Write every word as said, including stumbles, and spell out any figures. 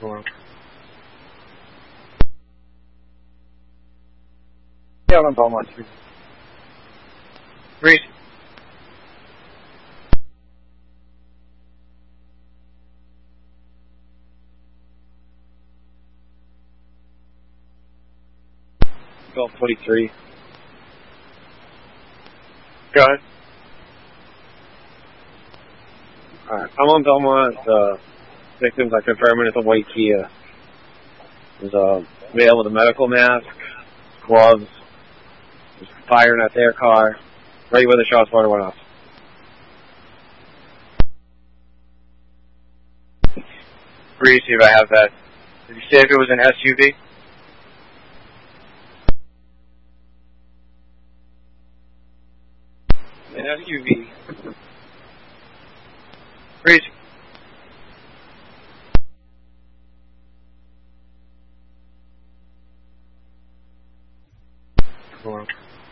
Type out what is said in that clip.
Yeah, I'm on Belmont Street. Breeze. twelve twenty-three. Go ahead. Alright, I'm on Belmont. Uh, victims are confirming it's a white Kia. There's a male with a medical mask, gloves, there's firing at their car, right where the shots fired went off. Breeze, see if I have that. Did you say if it was an S U V? An S U V. Breeze. Cool.